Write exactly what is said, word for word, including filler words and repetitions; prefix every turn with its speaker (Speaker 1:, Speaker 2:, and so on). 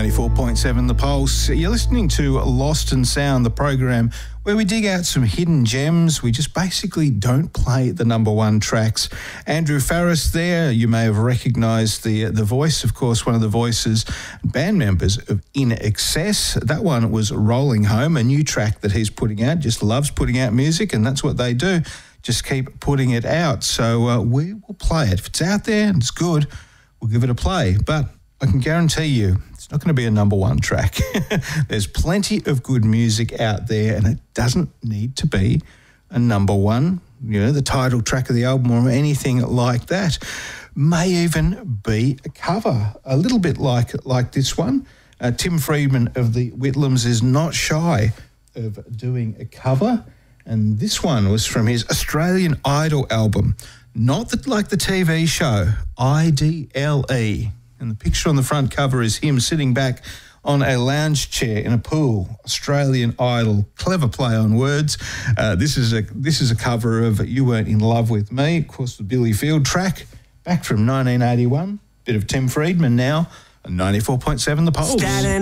Speaker 1: ninety-four point seven The Pulse. You're listening to Lost and Sound, the program where we dig out some hidden gems. We just basically don't play the number one tracks. Andrew Farriss there, you may have recognised the the voice, of course, one of the voices, band members of In Excess. That one was Rolling Home, a new track that he's putting out. Just loves putting out music, and that's what they do. Just keep putting it out. So uh, we will play it. If it's out there and it's good, we'll give it a play. But I can guarantee you it's not going to be a number one track. There's plenty of good music out there, and it doesn't need to be a number one, you know, the title track of the album or anything like that. May even be a cover, a little bit like, like this one. Uh, Tim Friedman of the Whitlams is not shy of doing a cover, and this one was from his Australian Idol album, not the, like the T V show, I D L E. And the picture on the front cover is him sitting back on a lounge chair in a pool. Australian Idol, clever play on words. Uh, this is a this is a cover of You Weren't in Love with Me, of course, the Billy Field track, back from nineteen eighty-one. Bit of Tim Friedman now, ninety-four point seven The Pulse.